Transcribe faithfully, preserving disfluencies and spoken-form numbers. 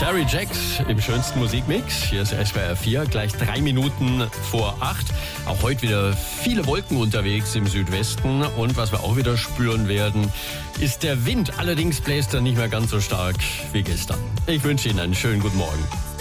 Cherry Jacks im schönsten Musikmix. Hier ist S W R vier, gleich drei Minuten vor acht. Auch heute wieder viele Wolken unterwegs im Südwesten. Und was wir auch wieder spüren werden, ist der Wind. Allerdings bläst er nicht mehr ganz so stark wie gestern. Ich wünsche Ihnen einen schönen guten Morgen.